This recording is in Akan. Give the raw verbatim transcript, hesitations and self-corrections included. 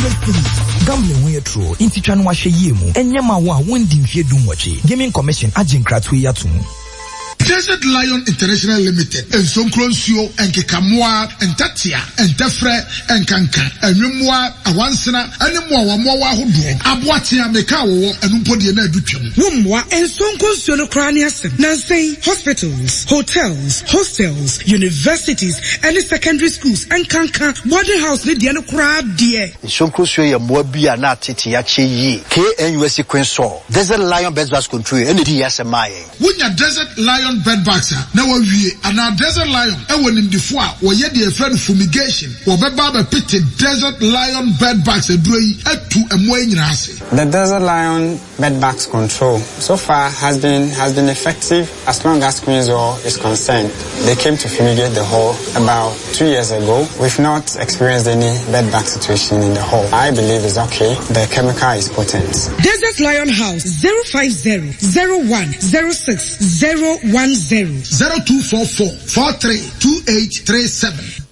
Entertainment Please. Gambling when you're true. Inti chanu wa she yemu. Enyama wa wendi mfie dumwachi. Gaming Commission ajinkratwe yatumu. Desert Lion International Limited and Sonkroncio and Kikamwa and Tatia and Tefre and Kanka and Yumwa Awansana and Mwa Mwa Hudu Abwatia Mekawo and Umpodiana Duchum Wumwa and Sonkroncio Cranias Nansei hospitals, hotels, hostels, universities and secondary schools and Kanka boarding house Lidiano Crab dear Sonkroncio Mwabia Nati Yachi K N U S Quinso Desert Lion Bedbugs Control and the S M I When Desert Lion bedbugs na wa wie ana desert lion e wonim difo a wo ye de friend fumigation wo beba ba pity desert lion bedbugs aduro yi atu emo anyira ase. The Desert Lion Bedbugs Control so far has been has been effective as long as Queenswell is concerned. They came to fumigate the hole about two years ago. We've not experienced any bedbug situation in the hole. I believe it's okay. The chemical is potent. Desert Lion House zero five zero zero one zero six zero one zero zero two four four four three two eight three seven.